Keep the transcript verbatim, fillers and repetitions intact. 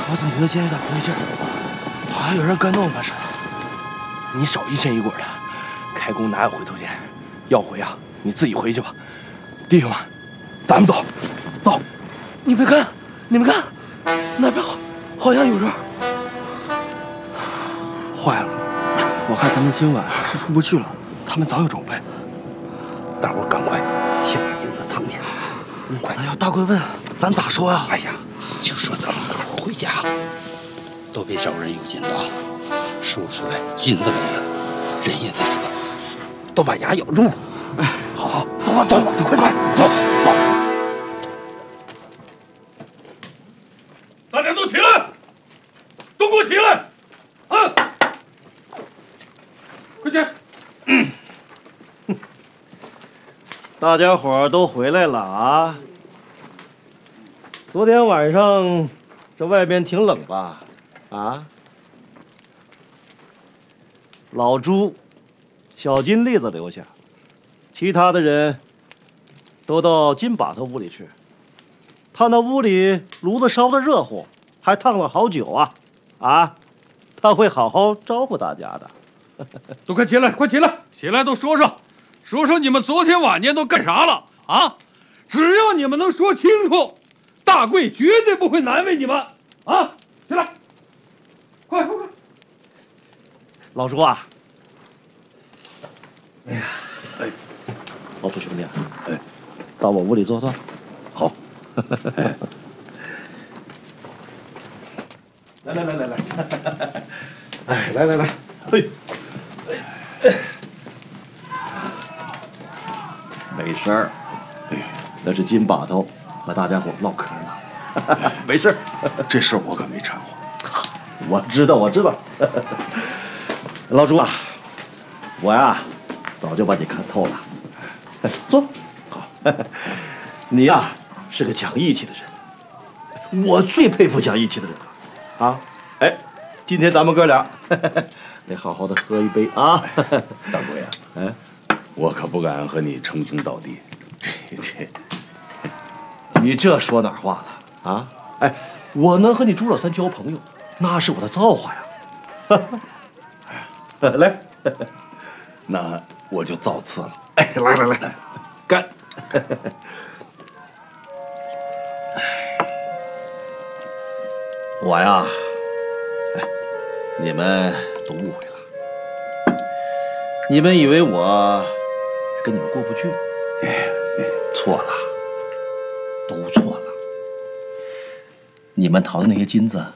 我总觉得今天有点不对劲儿，好像有人跟弄我似的。你少疑神疑鬼的，开弓哪有回头箭？要回啊，你自己回去吧。弟兄们，咱们走，走！你们看，你们看，那边好，好像有人。坏了，我看咱们今晚是出不去了。他们早有准备，大伙赶快先把金子藏起来。嗯，快！哎呀，大贵问，咱咋说呀？ 哎呀，就说咱们大伙回家，都别找人有金子，说出来金子没了，人也得死，都把牙咬住。 哎，好，好，走吧，走吧，快快走走。 大家都起来，都给我起来！啊，快起来！嗯。 大家伙儿都回来了啊！昨天晚上这外边挺冷吧？啊？老朱、小金栗子留下，其他的人都到金把头屋里去。他那屋里炉子烧得热乎，还烫了好久啊！啊，他会好好招呼大家的。 都快起来，快起来，起来都说说。说说你们昨天晚间都干啥了啊？只要你们能说清楚，大贵绝对不会难为你们啊！起来，快快快！ 老朱啊，哎呀，哎，老朱兄弟，哎，到我屋里坐坐。 好。 来来来来来，哎，来来来，嘿，哎。没事儿，那是金把头和大家伙唠嗑呢，没事儿。 这事我可没掺和。 我知道，我知道。老朱啊，我呀早就把你看透了。坐，好。你呀是个讲义气的人，我最佩服讲义气的人了。啊，哎，今天咱们哥俩得好好的喝一杯啊。 大贵啊，哎。我可不敢和你称兄道弟，这这， 你这说哪话了啊？哎，我能和你朱老三交朋友，那是我的造化呀。来， 那我就造次了。 哎，来来来，干！我呀，哎，你们都误会了，你们以为我跟你们过不去， 哎， 错了，都错了。你们淘的那些金子，